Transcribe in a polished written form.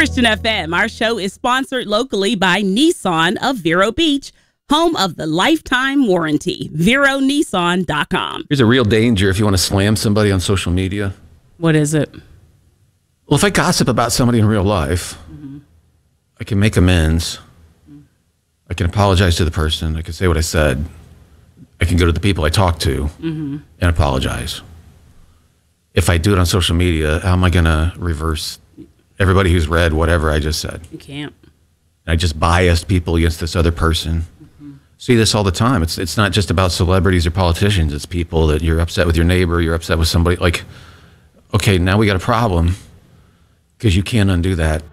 Christian FM. Our show is sponsored locally by Nissan of Vero Beach, home of the lifetime warranty. VeroNissan.com. Here's a real danger if you want to slam somebody on social media. What is it? Well, if I gossip about somebody in real life, I can make amends. I can apologize to the person. I can say what I said. I can go to the people I talked to and apologize. If I do it on social media, how am I going to reverse everybody who's read whatever I just said? You can't. I just biased people against this other person. See this all the time. It's not just about celebrities or politicians. It's people that you're upset with your neighbor. You're upset with somebody. Like, okay, now we got a problem because you can't undo that